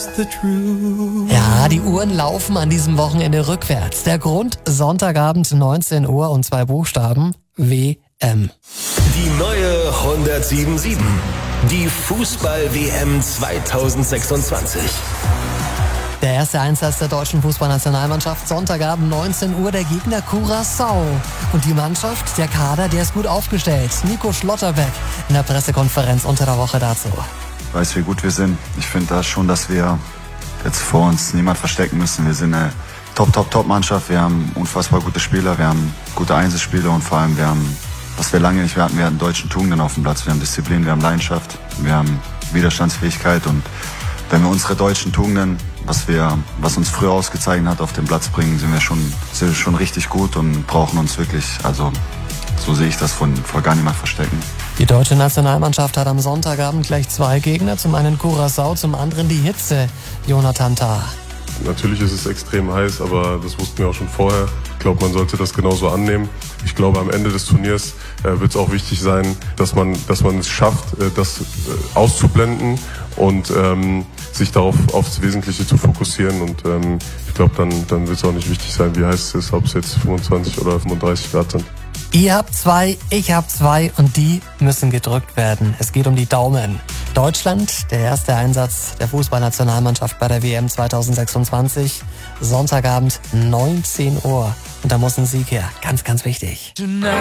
Ja, die Uhren laufen an diesem Wochenende rückwärts. Der Grund: Sonntagabend 19 Uhr und 2 Buchstaben: WM. Die neue 107.7. Die Fußball-WM 2026. Der erste Einsatz der deutschen Fußballnationalmannschaft, Sonntagabend 19 Uhr, der Gegner Curaçao. Und die Mannschaft, der Kader, der ist gut aufgestellt. Nico Schlotterbeck in der Pressekonferenz unter der Woche dazu. Ich weiß, wie gut wir sind. Ich finde da schon, dass wir jetzt vor uns niemand verstecken müssen. Wir sind eine Top-Mannschaft. Wir haben unfassbar gute Spieler, wir haben gute Einzelspieler und vor allem was wir lange nicht hatten, wir hatten deutschen Tugenden auf dem Platz. Wir haben Disziplin, wir haben Leidenschaft, wir haben Widerstandsfähigkeit und wenn wir unsere deutschen Tugenden, was uns früher ausgezeichnet hat, auf den Platz bringen, sind wir schon richtig gut und brauchen uns wirklich, also so sehe ich das vor gar niemand verstecken. Die deutsche Nationalmannschaft hat am Sonntagabend gleich 2 Gegner, zum einen Curaçao, zum anderen die Hitze. Jonathan Tah. Natürlich ist es extrem heiß, aber das wussten wir auch schon vorher. Ich glaube, man sollte das genauso annehmen. Ich glaube, am Ende des Turniers wird es auch wichtig sein, dass man es schafft, das auszublenden und sich aufs Wesentliche zu fokussieren. Und ich glaube, dann wird es auch nicht wichtig sein, wie heiß es ist, ob es jetzt 25 oder 35 Grad sind. Ihr habt 2, ich hab 2 und die müssen gedrückt werden. Es geht um die Daumen. Deutschland, der erste Einsatz der Fußballnationalmannschaft bei der WM 2026. Sonntagabend 19 Uhr. Und da muss ein Sieg her. Ganz, ganz wichtig.